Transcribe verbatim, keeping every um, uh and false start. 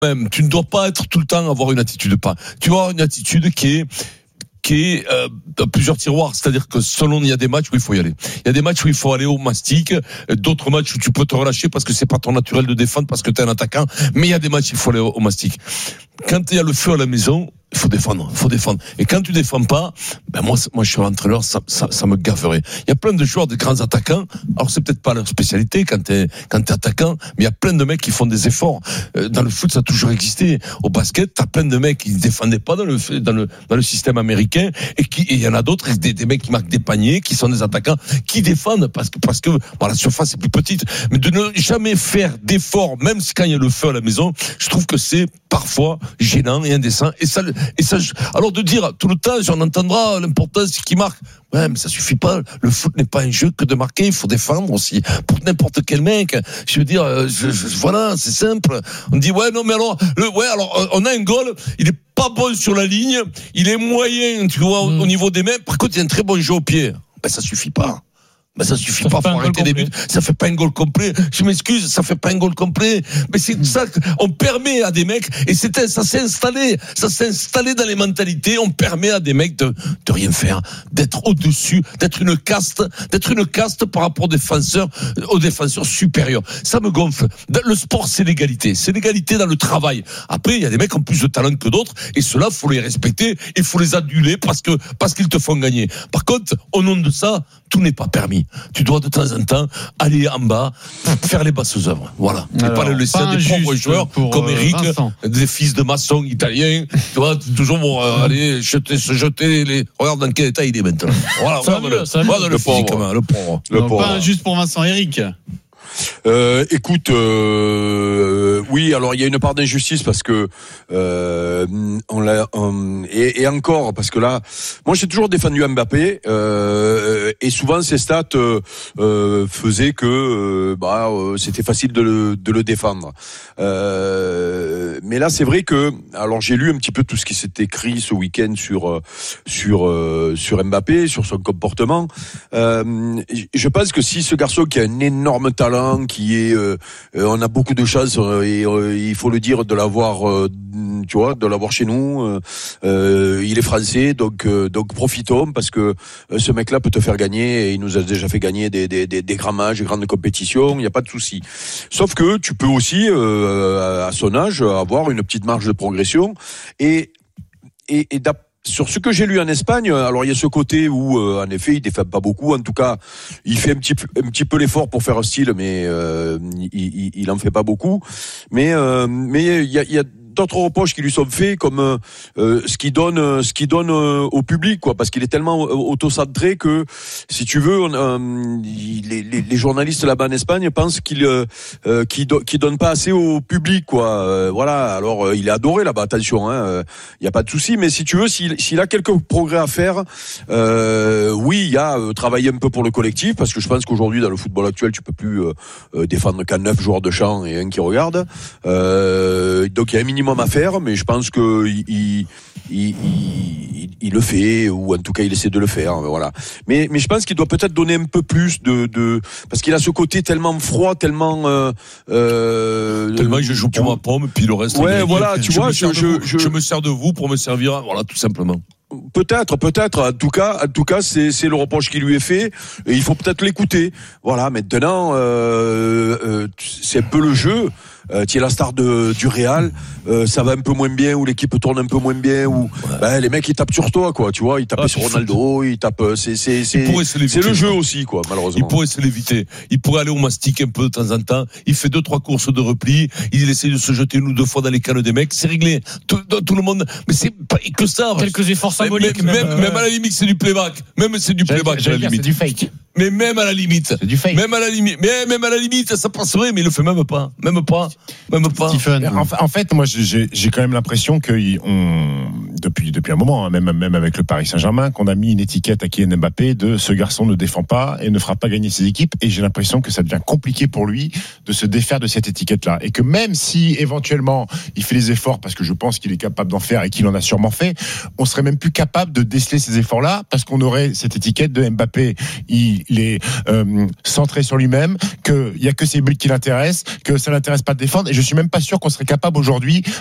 même, tu ne dois pas être tout le temps avoir une attitude pas. Tu dois avoir une attitude qui est qui est euh, dans plusieurs tiroirs, c'est-à-dire que selon il y a des matchs où il faut y aller. Il y a des matchs où il faut aller au mastic, d'autres matchs où tu peux te relâcher parce que c'est pas ton naturel de défendre parce que t'es un attaquant, mais il y a des matchs où il faut aller au mastic. Quand il y a le feu à la maison, il faut défendre, il faut défendre. Et quand tu défends pas, ben moi, moi je suis l'entraîneur, ça, ça, ça me gaverait. Il y a plein de joueurs, de grands attaquants. Alors c'est peut-être pas leur spécialité quand t'es, quand t'es attaquant, mais il y a plein de mecs qui font des efforts. Dans le foot, ça a toujours existé. Au basket, t'as plein de mecs qui ne défendaient pas dans le, dans le, dans le système américain, et qui, et il y en a d'autres, des, des mecs qui marquent des paniers, qui sont des attaquants, qui défendent parce que, parce que, bon, la surface est plus petite. Mais de ne jamais faire d'efforts, même quand il y a le feu à la maison, je trouve que c'est parfois gênant et indécent. Et ça, et ça, alors de dire tout le temps, j'en entendra l'importance qui marque. Ouais, mais ça suffit pas. Le foot n'est pas un jeu que de marquer. Il faut défendre aussi. Pour n'importe quel mec. Je veux dire, je, je, voilà, c'est simple. On dit, ouais, non, mais alors, le, ouais, alors, on a un goal. Il est pas bon sur la ligne. Il est moyen, tu vois, mmh. au niveau des mains. Par contre, il y a un très bon jeu au pied. Ben, ça suffit pas. Ben ça suffit ça pas, faut arrêter des buts. Ça fait pas un goal complet. Je m'excuse, ça fait pas un goal complet. Mais c'est mmh. ça qu'on permet à des mecs, et c'était, ça s'est installé, ça s'est installé dans les mentalités. On permet à des mecs de, de rien faire, d'être au-dessus, d'être une caste, d'être une caste par rapport aux défenseurs, aux défenseurs supérieurs. Ça me gonfle. Le sport, c'est l'égalité. C'est l'égalité dans le travail. Après, il y a des mecs qui ont plus de talent que d'autres, et ceux-là, faut les respecter, il faut les aduler parce que, parce qu'ils te font gagner. Par contre, au nom de ça, tout n'est pas permis. Tu dois de temps en temps aller en bas, faire les basses œuvres. Voilà. Et pas le laisser à des pauvres joueurs comme Eric, Vincent. Des fils de maçons italiens. Tu vois, toujours pour euh, aller jeter, se jeter les. Regarde dans quel état il est maintenant. Voilà. Ça regarde le, ça voilà le, le pauvre. Le pauvre. Le pauvre. Pas juste pour Vincent Eric. Euh, écoute, euh, oui, alors il y a une part d'injustice parce que euh, on l'a on, et, et encore parce que là, moi j'ai toujours défendu Mbappé euh, et souvent ces stats euh, euh, faisaient que euh, bah euh, c'était facile de le, de le défendre. Euh, mais là c'est vrai que alors j'ai lu un petit peu tout ce qui s'est écrit ce week-end sur sur euh, sur Mbappé, sur son comportement. Euh, je pense que si ce garçon qui a un énorme talent, qui est, euh, on a beaucoup de chance euh, et euh, il faut le dire de l'avoir, euh, tu vois, de l'avoir chez nous. Euh, euh, il est français, donc euh, donc profitons parce que euh, ce mec-là peut te faire gagner et il nous a déjà fait gagner des des des, des grands matchs, des grandes compétitions. Il n'y a pas de souci. Sauf que tu peux aussi, euh, à son âge, avoir une petite marge de progression et et, et d'après sur ce que j'ai lu en Espagne, alors il y a ce côté où, euh, en effet, il défend pas beaucoup. En tout cas, il fait un petit peu, un petit peu l'effort pour faire un style, mais euh, il, il, il en fait pas beaucoup. Mais, euh, mais il y a, il y a d'autres reproches qui lui sont faits, comme euh, ce qui donne, ce qui donne euh, au public, quoi, parce qu'il est tellement autocentré que, si tu veux, on, euh, les, les, les journalistes là-bas en Espagne pensent qu'il, euh, qu'il, do, qu'il donne pas assez au public, quoi. Euh, voilà. Alors, euh, il est adoré là-bas. Attention, hein. Il euh, y a pas de souci. Mais si tu veux, s'il, s'il a quelques progrès à faire, euh, oui, il y a euh, travailler un peu pour le collectif, parce que je pense qu'aujourd'hui dans le football actuel, tu peux plus euh, euh, défendre qu'à neuf joueurs de champ et un qui regarde. Euh, donc il y a un minimum à faire, mais je pense que il, il, il, il, il le fait, ou en tout cas il essaie de le faire, voilà. Mais, mais je pense qu'il doit peut-être donner un peu plus de, de parce qu'il a ce côté tellement froid, tellement euh, euh, tellement je joue pour ma pomme, puis le reste. Ouais, voilà, tu je vois, me je, je, je, je me sers de vous pour me servir, voilà, tout simplement. Peut-être, peut-être. En tout cas, en tout cas, c'est c'est le reproche qui lui est fait. Et il faut peut-être l'écouter. Voilà. Maintenant, euh, euh, c'est un peu le jeu. Euh, tu es la star de du Real. Euh, ça va un peu moins bien, ou l'équipe tourne un peu moins bien, ou ouais. ben, les mecs ils tapent sur toi, quoi. Tu vois, ils tapent ah, sur Ronaldo, ils tapent. C'est c'est c'est. C'est le jeu aussi, quoi. Malheureusement. Il pourrait se l'éviter. Il pourrait aller au mastic un peu de temps en temps. Il fait deux trois courses de repli. Il essaie de se jeter une ou deux fois dans les cannes des mecs. C'est réglé. Tout, tout le monde. Mais c'est pas que ça. Quelques efforts symboliques. Même, même, même, même à la limite, c'est du playback. Même c'est du playback à la limite. C'est du fake. Mais même à la limite, c'est du fake. Même à la limite, mais même à la limite, ça passerait, mais il le fait même pas, même pas, même pas. Stephen. En, en fait, moi, j'ai, j'ai quand même l'impression que on, depuis depuis un moment, hein, même même avec le Paris Saint-Germain, qu'on a mis une étiquette à Kylian Mbappé de ce garçon ne défend pas et ne fera pas gagner ses équipes, et j'ai l'impression que ça devient compliqué pour lui de se défaire de cette étiquette-là, et que même si éventuellement il fait les efforts, parce que je pense qu'il est capable d'en faire et qu'il en a sûrement fait, on serait même plus capable de déceler ces efforts-là, parce qu'on aurait cette étiquette de Mbappé. Il il, il est euh, centré sur lui-même, qu'il y a que ses buts qui l'intéressent, que ça l'intéresse pas de défendre. Et je suis même pas sûr qu'on serait capable aujourd'hui